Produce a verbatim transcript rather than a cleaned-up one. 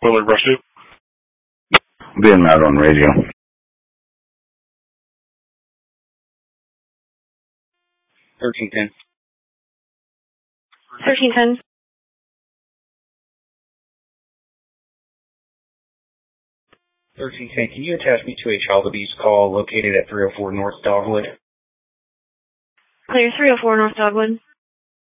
Willard Rescue. Being out on radio. Thirteen ten. Thirteen ten. Thirteen ten. Can you attach me to a child abuse call located at three oh four North Dogwood? Clear three oh four North Dogwood.